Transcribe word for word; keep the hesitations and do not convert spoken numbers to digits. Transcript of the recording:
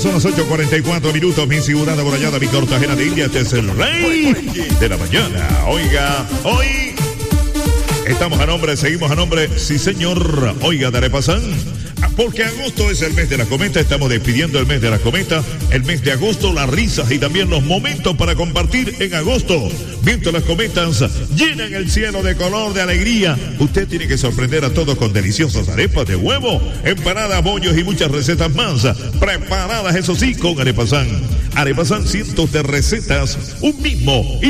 Son las ocho cuarenta y cuatro minutos, mi ciudad aborallada, mi Cartagena de India, este es el rey de la mañana. Oiga, hoy estamos a nombre, seguimos a nombre, sí señor, oiga, de Arepasán, porque agosto es el mes de la cometa, estamos despidiendo el mes de la cometa, el mes de agosto, las risas y también los momentos para compartir en agosto. Mientras las cometas llenan el cielo de color, de alegría, usted tiene que sorprender a todos con deliciosas arepas de huevo, empanadas, bollos y muchas recetas más, preparadas eso sí con Arepasán. Arepasán, cientos de recetas, un mismo y